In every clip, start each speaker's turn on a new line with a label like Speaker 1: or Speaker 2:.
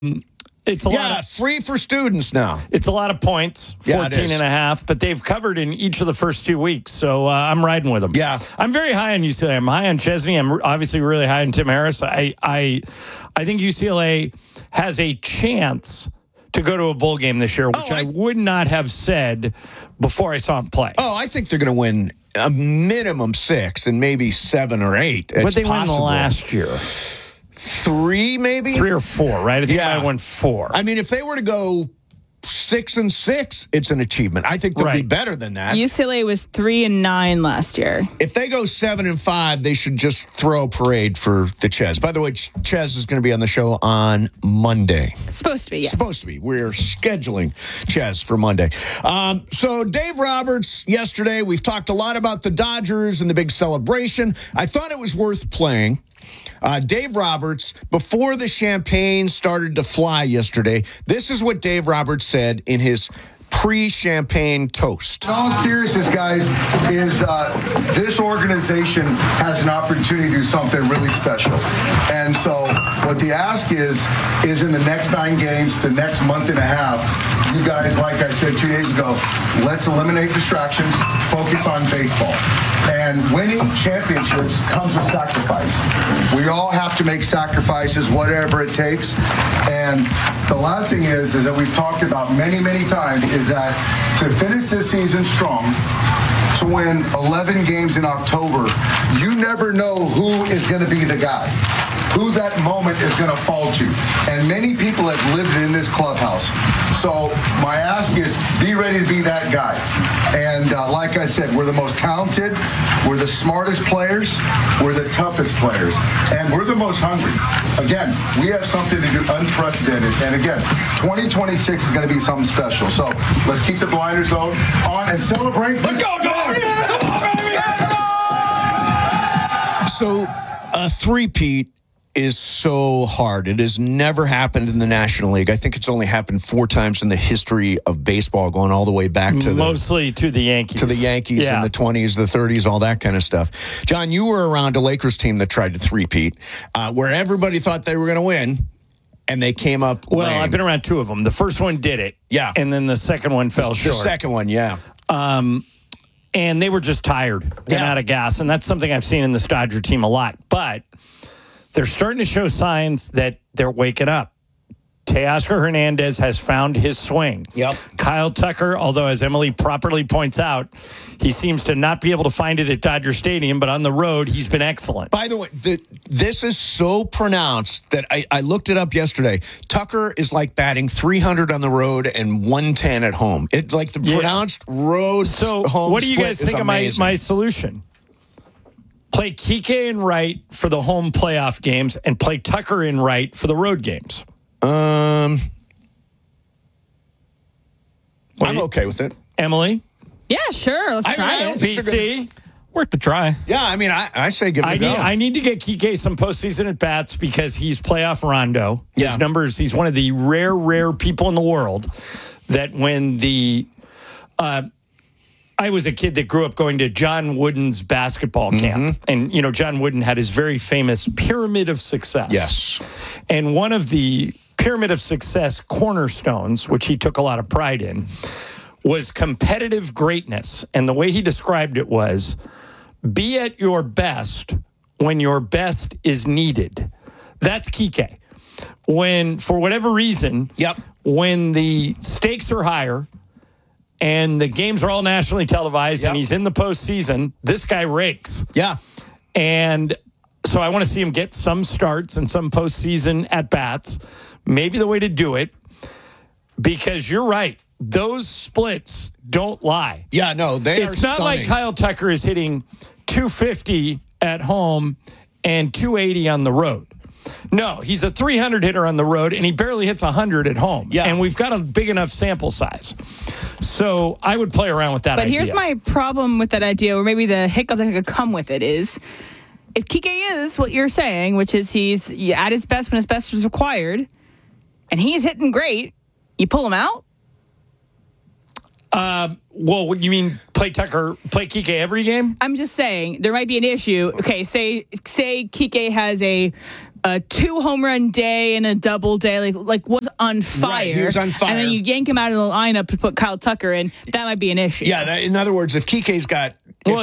Speaker 1: It's a lot of,
Speaker 2: free for students now.
Speaker 1: It's a lot of points, 14 and a half, but they've covered in each of the first 2 weeks, so I'm riding with them.
Speaker 2: Yeah.
Speaker 1: I'm very high on UCLA. I'm high on Chesney. I'm obviously really high on Tim Harris. I think UCLA has a chance to go to a bowl game this year, which I would not have said before I saw them play.
Speaker 2: Oh, I think they're going to win a minimum 6 and maybe 7 or 8.
Speaker 1: But they won last year.
Speaker 2: 3, maybe?
Speaker 1: 3 or 4, right? I think I won 4.
Speaker 2: I mean, if they were to go 6-6, it's an achievement. I think they'll be better than that.
Speaker 3: UCLA was 3-9 last year.
Speaker 2: If they go 7-5, they should just throw a parade for the Ches. By the way, Ches is going to be on the show on Monday.
Speaker 3: Supposed to be, yes.
Speaker 2: Supposed to be. We're scheduling Ches for Monday. So Dave Roberts, yesterday, we've talked a lot about the Dodgers and the big celebration. I thought it was worth playing. Dave Roberts, before the champagne started to fly yesterday, this is what Dave Roberts said in his pre-champagne toast.
Speaker 4: In all seriousness, guys, is this organization has an opportunity to do something really special. And so what the ask is in the next 9 games, the next month and a half, you guys, like I said 2 days ago, let's eliminate distractions, focus on baseball. And winning championships comes with sacrifice. We all have to make sacrifices, whatever it takes. And the last thing is that we've talked about many, many times is that to finish this season strong, to win 11 games in October, you never know who is going to be the guy, who that moment is going to fall to. And many people have lived in this clubhouse. So my ask is be ready to be that guy. And like I said, we're the most talented, we're the smartest players, we're the toughest players, and we're the most hungry. Again, we have something to do unprecedented. And again, 2026 is going to be something special. So let's keep the blinders on and celebrate.
Speaker 1: Let's go, dog!
Speaker 2: So a three-peat is so hard. It has never happened in the National League. I think it's only happened 4 times in the history of baseball, going all the way back to
Speaker 1: mostly to the Yankees.
Speaker 2: To the Yankees in the 20s, the 30s, all that kind of stuff. John, you were around a Lakers team that tried to three-peat, where everybody thought they were going to win, and they came up lame.
Speaker 1: I've been around 2 of them. The first one did it.
Speaker 2: Yeah.
Speaker 1: And then the second one fell short.
Speaker 2: The second one, yeah.
Speaker 1: And they were just tired and out of gas. And that's something I've seen in this Dodger team a lot. But they're starting to show signs that they're waking up. Teoscar Hernandez has found his swing.
Speaker 2: Yep.
Speaker 1: Kyle Tucker, although as Emily properly points out, he seems to not be able to find it at Dodger Stadium, but on the road, he's been excellent.
Speaker 2: By the way, this is so pronounced that I looked it up yesterday. Tucker is like batting 300 on the road and 110 at home. It like the pronounced road home.
Speaker 1: What do you guys think of my solution? Play Kike in right for the home playoff games and play Tucker in right for the road games.
Speaker 2: I'm okay with it.
Speaker 1: Emily?
Speaker 3: Yeah, sure. Let's try it.
Speaker 1: PC?
Speaker 5: Worth the try.
Speaker 2: Yeah, I mean, I say give it a go.
Speaker 1: I need to get Kike some postseason at bats because he's playoff Rondo. His numbers, he's one of the rare people in the world that when the... I was a kid that grew up going to John Wooden's basketball camp. And, you know, John Wooden had his very famous Pyramid of Success.
Speaker 2: Yes.
Speaker 1: And one of the Pyramid of Success cornerstones, which he took a lot of pride in, was competitive greatness. And the way he described it was, be at your best when your best is needed. That's Kike. When, for whatever reason, when the stakes are higher, and the games are all nationally televised, and he's in the postseason, this guy rakes.
Speaker 2: Yeah.
Speaker 1: And so I want to see him get some starts and some postseason at-bats. Maybe the way to do it, because you're right, those splits don't lie.
Speaker 2: Yeah, no,
Speaker 1: It's not like Kyle Tucker is hitting 250 at home and 280 on the road. No, he's a 300 hitter on the road, and he barely hits 100 at home.
Speaker 2: Yeah.
Speaker 1: And we've got a big enough sample size. So I would play around with that idea.
Speaker 3: But here's my problem with that idea, or maybe the hiccup that could come with it is, if Kike is what you're saying, which is he's at his best when his best is required, and he's hitting great, you pull him out?
Speaker 1: Well, what you mean play Kike every game?
Speaker 3: I'm just saying there might be an issue. Okay, say Kike has a a 2 home run day and a double day, like was on fire.
Speaker 2: Right, he was on fire.
Speaker 3: And then you yank him out of the lineup to put Kyle Tucker in. That might be an issue.
Speaker 2: Yeah, in other words, if Kike's got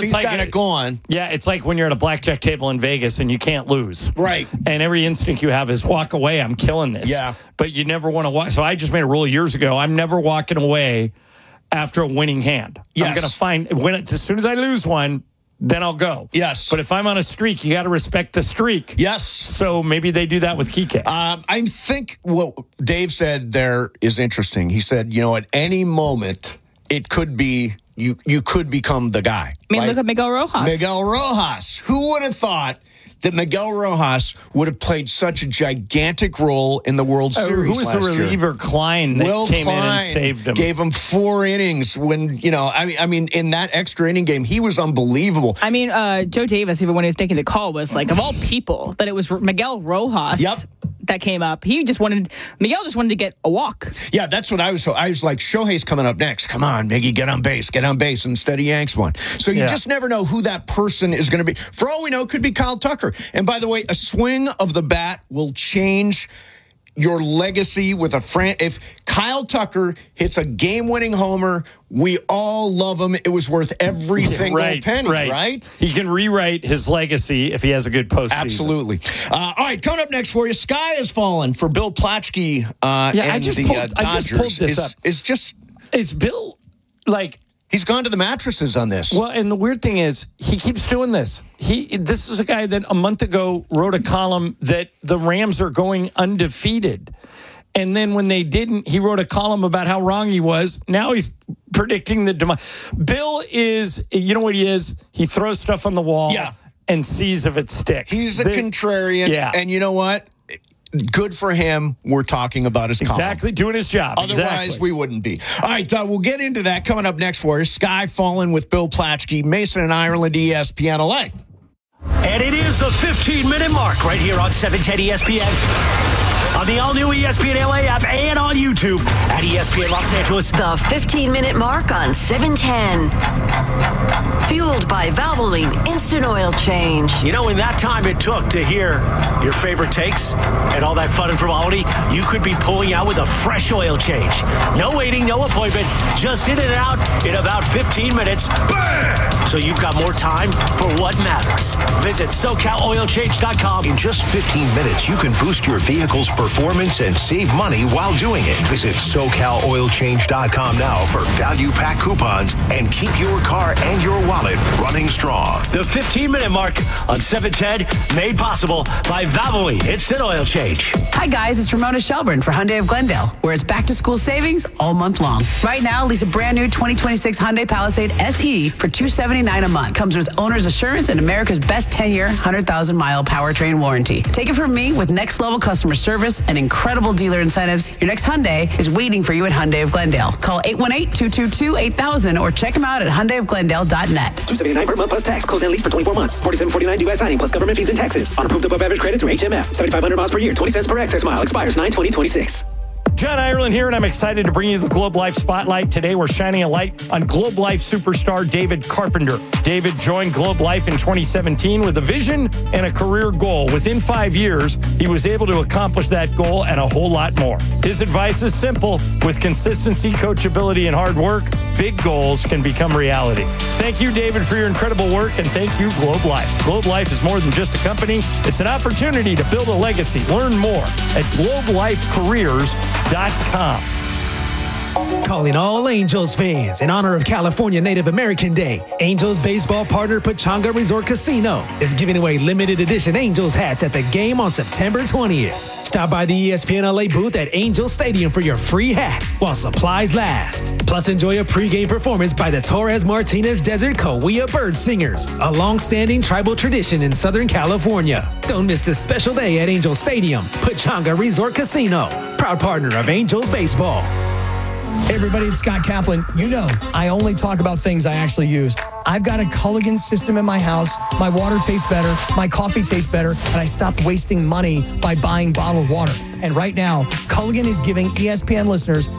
Speaker 2: it going.
Speaker 1: Yeah, it's like when you're at a blackjack table in Vegas and you can't lose.
Speaker 2: Right.
Speaker 1: And every instinct you have is walk away. I'm killing this.
Speaker 2: Yeah.
Speaker 1: But you never want to walk. So I just made a rule years ago. I'm never walking away after a winning hand.
Speaker 2: Yes.
Speaker 1: I'm going to as soon as I lose one, then I'll go.
Speaker 2: Yes.
Speaker 1: But if I'm on a streak, you got to respect the streak.
Speaker 2: Yes.
Speaker 1: So maybe they do that with Kike.
Speaker 2: I think what Dave said there is interesting. He said, at any moment, it could be, you could become the guy.
Speaker 3: I mean,
Speaker 2: right?
Speaker 3: look at Miguel Rojas.
Speaker 2: Miguel Rojas. Who would have thought that Miguel Rojas would have played such a gigantic role in the World Series
Speaker 1: Who was the reliever? Klein that came in and saved him.
Speaker 2: Gave him 4 innings when, I mean, in that extra inning game, he was unbelievable.
Speaker 3: I mean, Joe Davis, even when he was making the call, was like, of all people, that it was Miguel Rojas that came up. Miguel just wanted to get a walk.
Speaker 2: Yeah, that's what I was like, Shohei's coming up next. Come on, Miggy, get on base. Instead he yanks one. So you just never know who that person is going to be. For all we know, it could be Kyle Tucker. And by the way, a swing of the bat will change your legacy with if Kyle Tucker hits a game-winning homer, we all love him. It was worth every single penny, right?
Speaker 1: He can rewrite his legacy if he has a good postseason.
Speaker 2: Absolutely. All right, coming up next for you, sky has fallen for Bill Plaschke and
Speaker 1: I just pulled this up.
Speaker 2: Is
Speaker 1: Bill,
Speaker 2: he's gone to the mattresses on this.
Speaker 1: Well, and the weird thing is, he keeps doing this. This is a guy that a month ago wrote a column that the Rams are going undefeated. And then when they didn't, he wrote a column about how wrong he was. Now he's predicting the demise. Bill is, you know what he is? He throws stuff on the wall and sees if it sticks.
Speaker 2: He's a contrarian. Yeah. And you know what? Good for him. We're talking about his column.
Speaker 1: Exactly, doing his job.
Speaker 2: Otherwise, we wouldn't be. All right, we'll get into that coming up next for you. Sky Fallen with Bill Plaschke, Mason and Ireland, ESPN LA.
Speaker 5: And it is the 15-minute mark right here on 710 ESPN. On the all-new ESPN LA app and on YouTube at ESPN Los Angeles.
Speaker 6: The 15-minute mark on 710. Fueled by Valvoline Instant Oil Change.
Speaker 5: In that time it took to hear your favorite takes and all that fun and frivolity, you could be pulling out with a fresh oil change. No waiting, no appointment, just in and out in about 15 minutes. Bam! So you've got more time for what matters. Visit SoCalOilChange.com.
Speaker 7: In just 15 minutes, you can boost your vehicle's performance and save money while doing it. Visit SoCalOilChange.com now for value pack coupons and keep your car and your wallet running strong.
Speaker 5: The 15-minute mark on 710, made possible by Valvoline Instant Oil Change.
Speaker 8: Hi guys, it's Ramona Shelburne for Hyundai of Glendale, where it's back to school savings all month long. Right now, lease a brand new 2026 Hyundai Palisade SE for $279 a month. Comes with owner's assurance and America's best 10-year, 100,000-mile powertrain warranty. Take it from me, with next-level customer service and incredible dealer incentives, your next Hyundai is waiting for you at Hyundai of Glendale. Call 818-222-8000 or check them out at HyundaiofGlendale.net.
Speaker 9: $279 per month plus tax. Close and lease for 24 months. $47.49 due by signing plus government fees and taxes. On approved above average credit through HMF. 7,500 miles per year. 20 cents per excess mile. Expires 9/20/26.
Speaker 1: John Ireland here, and I'm excited to bring you the Globe Life Spotlight. Today, we're shining a light on Globe Life superstar David Carpenter. David joined Globe Life in 2017 with a vision and a career goal. Within 5 years, he was able to accomplish that goal and a whole lot more. His advice is simple. With consistency, coachability, and hard work, big goals can become reality. Thank you, David, for your incredible work, and thank you, Globe Life. Globe Life is more than just a company. It's an opportunity to build a legacy. Learn more at globelifecareers.com.
Speaker 10: Calling all Angels fans in honor of California Native American Day. Angels baseball partner Pechanga Resort Casino is giving away limited edition Angels hats at the game on September 20th. Stop by the ESPN LA booth at Angels Stadium for your free hat while supplies last. Plus, enjoy a pregame performance by the Torres Martinez Desert Cahuilla Bird Singers, a long-standing tribal tradition in Southern California. Don't miss this special day at Angels Stadium, Pechanga Resort Casino, proud partner of Angels baseball.
Speaker 11: Hey everybody, it's Scott Kaplan. You know, I only talk about things I actually use. I've got a Culligan system in my house. My water tastes better. My coffee tastes better. And I stopped wasting money by buying bottled water. And right now, Culligan is giving ESPN listeners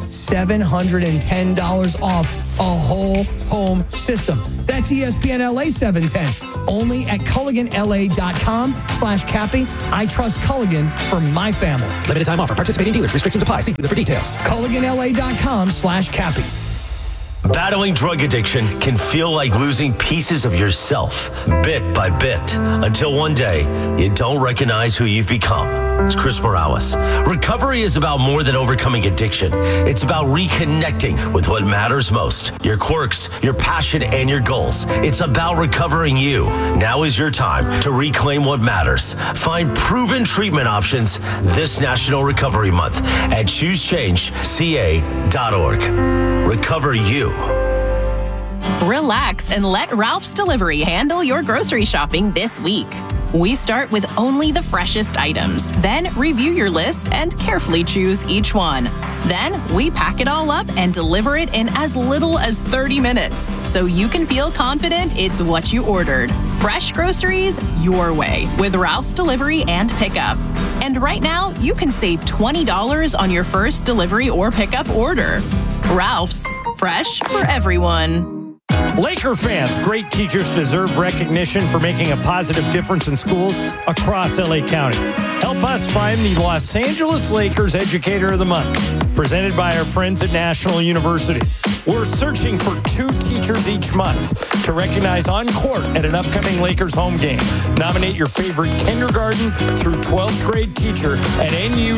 Speaker 11: $710 off a whole home system. That's ESPN LA 710. only at CulliganLA.com/Cappy. I trust Culligan for my family.
Speaker 10: Limited time offer. Participating dealers. Restrictions apply. See dealer for details.
Speaker 11: CulliganLA.com/Cappy.
Speaker 5: Battling drug addiction can feel like losing pieces of yourself, bit by bit, until one day you don't recognize who you've become. It's Chris Morales. Recovery is about more than overcoming addiction. It's about reconnecting with what matters most, your quirks, your passion, and your goals. It's about recovering you. Now is your time to reclaim what matters. Find proven treatment options this National Recovery Month at ChooseChangeCA.org. Recover you.
Speaker 12: Relax and let Ralph's Delivery handle your grocery shopping this week. We start with only the freshest items, then review your list and carefully choose each one. Then we pack it all up and deliver it in as little as 30 minutes, so you can feel confident it's what you ordered. Fresh groceries your way with Ralph's Delivery and Pickup. And right now, you can save $20 on your first delivery or pickup order. Ralph's, fresh for everyone.
Speaker 1: Laker fans, great teachers deserve recognition for making a positive difference in schools across LA County. Help us find the Los Angeles Lakers Educator of the Month, presented by our friends at National University. We're searching for 2 teachers each month to recognize on court at an upcoming Lakers home game. Nominate your favorite kindergarten through 12th grade teacher at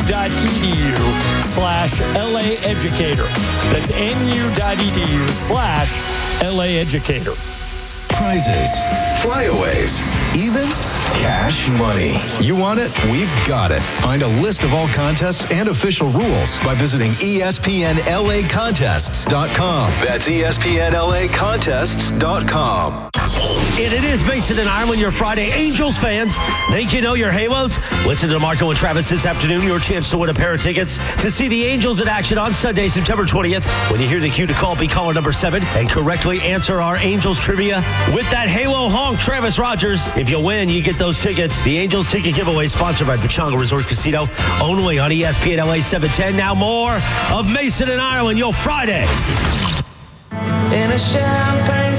Speaker 1: nu.edu/LA Educator. That's nu.edu/LA Educator.
Speaker 13: Prizes, flyaways, even cash money. You want it? We've got it. Find a list of all contests and official rules by visiting ESPNLAcontests.com. That's ESPNLAcontests.com.
Speaker 5: And it is Mason and Ireland, your Friday Angels fans. Think you know your Halos? Listen to Marco and Travis this afternoon, your chance to win a pair of tickets to see the Angels in action on Sunday, September 20th. When you hear the cue to call, be caller number 7 and correctly answer our Angels trivia with that Halo honk, Travis Rogers. If you win, you get those tickets. The Angels ticket giveaway sponsored by Pechanga Resort Casino, only on ESPN LA 710. Now more of Mason and Ireland, your Friday.
Speaker 14: In a champagne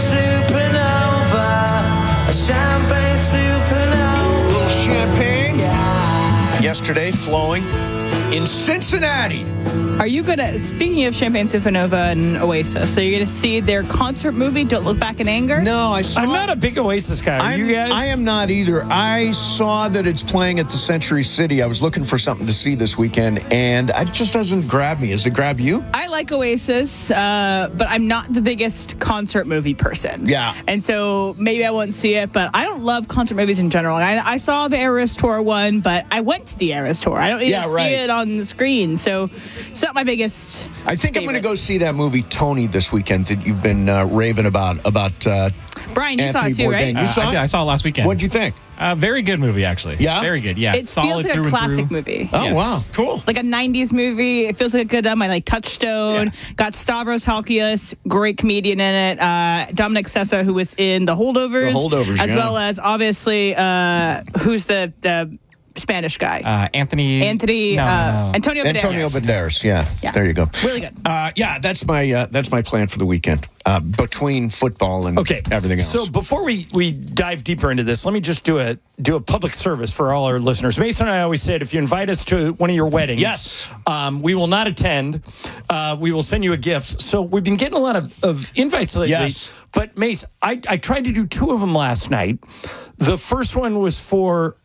Speaker 14: supernova, a champagne supernova.
Speaker 2: A little champagne yesterday flowing in Cincinnati.
Speaker 3: Are you gonna, speaking of Champagne Supernova and Oasis, are you gonna see their concert movie, Don't Look Back in Anger?
Speaker 2: No,
Speaker 1: I'm not a big Oasis guy. Are you guys?
Speaker 2: I am not either. I saw that it's playing at the Century City. I was looking for something to see this weekend, and it just doesn't grab me. Does it grab you?
Speaker 3: I like Oasis, but I'm not the biggest concert movie person.
Speaker 2: Yeah.
Speaker 3: And so maybe I won't see it, but I don't love concert movies in general. I saw the Eras Tour one, but I went to the Eras Tour. I don't even see it on the screen, so it's not my biggest
Speaker 2: I think I'm going to go see that movie Tony this weekend that you've been raving about
Speaker 3: Brian, you saw
Speaker 2: Anthony
Speaker 3: it too, right?
Speaker 2: Bourdain. You saw it?
Speaker 15: I saw it last weekend.
Speaker 2: What'd you think?
Speaker 15: Very good movie, actually.
Speaker 2: Yeah?
Speaker 15: Very good, yeah.
Speaker 3: It feels like a classic movie.
Speaker 2: Oh,
Speaker 15: Yes.
Speaker 2: wow. Cool.
Speaker 3: Like a 90s movie. It feels like a good Touchstone. Got Stavros Halkias, great comedian in it. Dominic Sessa, who was in The Holdovers.
Speaker 2: The Holdovers,
Speaker 3: as
Speaker 2: yeah.
Speaker 3: well as, obviously, who's the Spanish guy?
Speaker 15: Antonio
Speaker 3: Antonio Banderas.
Speaker 2: Antonio Banderas, yeah. There you go.
Speaker 3: Really good.
Speaker 2: That's my plan for the weekend between football and everything else.
Speaker 1: So before we dive deeper into this, let me just do a public service for all our listeners. Mason and I always said, if you invite us to one of your weddings,
Speaker 2: yes,
Speaker 1: we will not attend. We will send you a gift. So we've been getting a lot of invites lately.
Speaker 2: Yes.
Speaker 1: But Mace, I tried to do 2 of them last night. The first one was for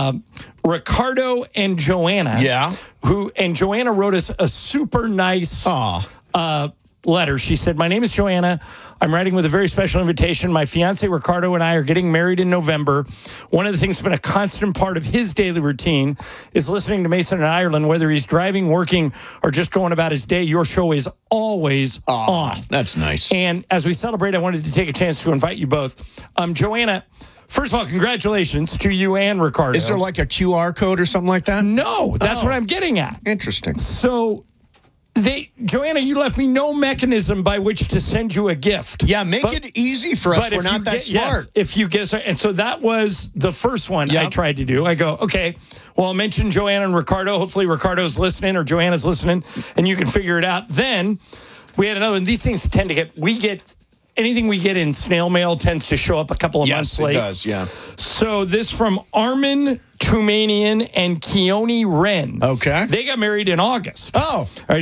Speaker 1: Ricardo and Joanna.
Speaker 2: Yeah.
Speaker 1: And Joanna wrote us a super nice letter. She said, "My name is Joanna. I'm writing with a very special invitation. My fiance Ricardo and I are getting married in November. One of the things that's been a constant part of his daily routine is listening to Mason and Ireland, whether he's driving, working, or just going about his day. Your show is always on."
Speaker 2: That's nice.
Speaker 1: And as we celebrate, I wanted to take a chance to invite you both. Joanna, first of all, congratulations to you and Ricardo.
Speaker 2: Is there like a QR code or something like that?
Speaker 1: No, that's what I'm getting at.
Speaker 2: Interesting.
Speaker 1: So, Joanna, you left me no mechanism by which to send you a gift.
Speaker 2: Yeah, make it easy for us. We're not that smart.
Speaker 1: Yes, if you get, and so that was the first one I tried to do. I go, okay, well, I'll mention Joanna and Ricardo. Hopefully Ricardo's listening or Joanna's listening, and you can figure it out. Then we had another one. These things tend to we get anything we get in snail mail tends to show up a couple of months late.
Speaker 2: Yes, it does, yeah.
Speaker 1: So this from Armin Tumanian and Keone Wren.
Speaker 2: Okay.
Speaker 1: They got married in August.
Speaker 2: Oh.
Speaker 1: All right,